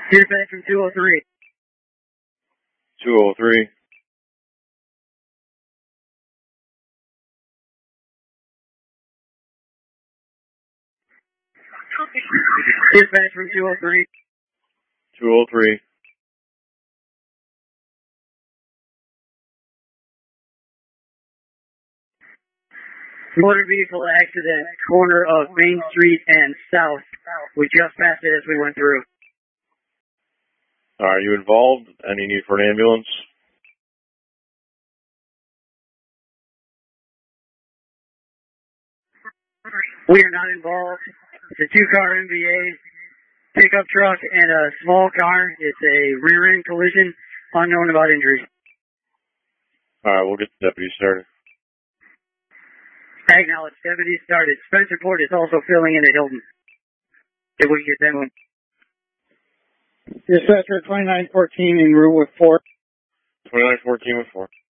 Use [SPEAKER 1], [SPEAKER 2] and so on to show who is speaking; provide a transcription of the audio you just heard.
[SPEAKER 1] Dispatch from 203.
[SPEAKER 2] 203.
[SPEAKER 1] Dispatch from 203.
[SPEAKER 2] 203.
[SPEAKER 1] Motor vehicle accident, corner of Main Street and South. We just passed it as we went through.
[SPEAKER 2] Are you involved? Any need for an ambulance?
[SPEAKER 1] We are not involved. It's a two-car MVA pickup truck and a small car. It's a rear-end collision. Unknown about injuries.
[SPEAKER 2] Alright, we'll get the deputy started.
[SPEAKER 1] Acknowledged. Deputy started. Spencer Port is also filling in at Hilton. If we get that one. Dispatcher 2914 en route with 4.
[SPEAKER 2] 2914 with 4.